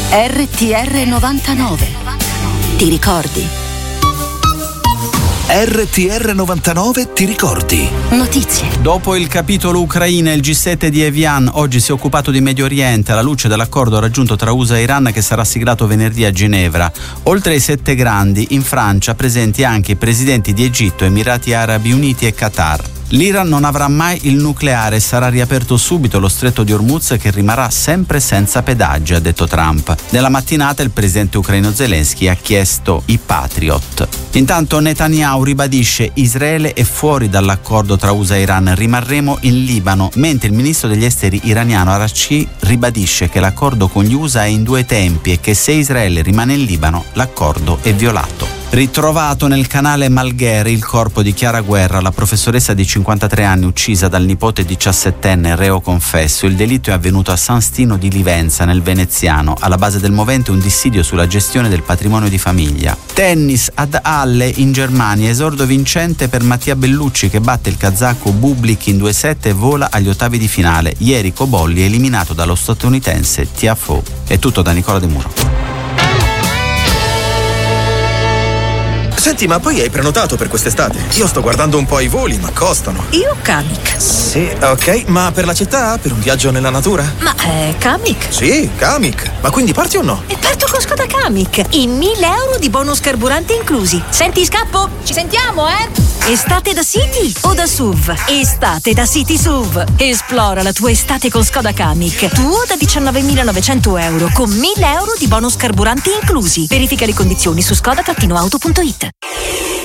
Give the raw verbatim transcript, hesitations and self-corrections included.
R T R novantanove. Ti ricordi? R T R novantanove ti ricordi? Notizie. Dopo il capitolo Ucraina, il G sette di Evian oggi si è occupato di Medio Oriente alla luce dell'accordo raggiunto tra U S A e Iran che sarà siglato venerdì a Ginevra. Oltre ai sette grandi, in Francia presenti anche i presidenti di Egitto, Emirati Arabi Uniti e Qatar. L'Iran non avrà mai il nucleare e sarà riaperto subito lo stretto di Hormuz che rimarrà sempre senza pedaggi, ha detto Trump. Nella mattinata il presidente ucraino Zelensky ha chiesto i Patriot. Intanto Netanyahu ribadisce Israele è fuori dall'accordo tra U S A e Iran, rimarremo in Libano, mentre il ministro degli esteri iraniano Araghchi ribadisce che l'accordo con gli U S A è in due tempi e che se Israele rimane in Libano l'accordo è violato. Ritrovato nel canale Malgheri il corpo di Chiara Guerra, la professoressa di cinquantatré anni uccisa dal nipote diciassettenne reo confesso. Il delitto è avvenuto a San Stino di Livenza, nel Veneziano. Alla base del movente un dissidio sulla gestione del patrimonio di famiglia. Tennis ad Halle in Germania, esordio vincente per Mattia Bellucci che batte il kazako Bublik in due sette e vola agli ottavi di finale. Ieri Cobolli è eliminato dallo statunitense Tiafoe. È tutto da Nicola De Muro. Senti, ma poi hai prenotato per quest'estate? Io sto guardando un po' i voli, ma costano. Io Kamiq. Sì, ok, ma per la città? Per un viaggio nella natura? Ma è Kamiq? Sì, Kamiq. Ma quindi parti o no? E parto con Skoda Kamiq. I mille euro di bonus carburante inclusi. Senti, scappo? Ci sentiamo, eh? Estate da City o da S U V? Estate da City S U V. Esplora la tua estate con Skoda Kamiq. Tuo da diciannovemilanovecento euro con mille euro di bonus carburanti inclusi. Verifica le condizioni su skoda auto punto it.